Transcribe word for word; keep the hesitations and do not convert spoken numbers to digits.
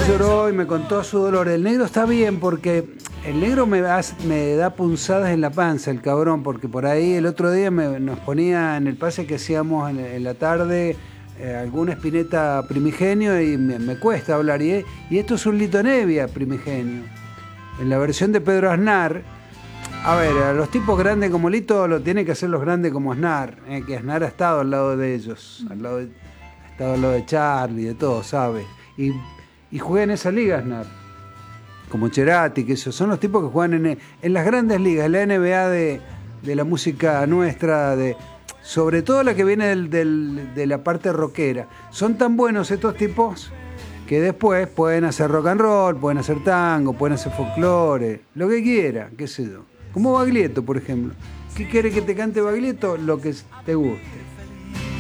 lloró y me contó su dolor. El negro está bien porque el negro me, hace- me da punzadas en la panza, el cabrón, porque por ahí el otro día me- nos ponía en el pase que hacíamos en, en la tarde eh, alguna Spinetta primigenio y me, me cuesta hablar. Y, y esto es un Lito Nevia primigenio. En la versión de Pedro Aznar, a ver, a los tipos grandes como Lito lo tienen que hacer los grandes como Aznar, eh, que Aznar ha estado al lado de ellos, al lado de, ha estado al lado de Charlie, de todo, ¿sabe? Y, y juega en esa liga Aznar, como Cerati, que esos son los tipos que juegan en, en las grandes ligas, en la N B A de, de la música nuestra, de, sobre todo la que viene del, del- de la parte rockera. Son tan buenos estos tipos que después pueden hacer rock and roll, pueden hacer tango, pueden hacer folclore, lo que quieran, qué sé yo. Como Baglietto, por ejemplo. ¿Qué quiere que te cante Baglietto? Lo que te guste.